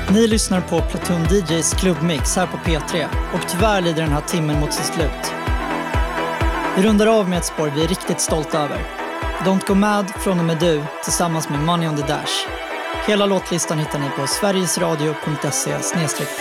Ni lyssnar på Platoon DJs klubbmix här på P3 och tyvärr lider den här timmen mot sitt slut. Vi rundar av med ett spår vi är riktigt stolta över. Don't Go Mad från och med du tillsammans med Money on the Dash. Hela låtlistan hittar ni på sverigesradio.se/.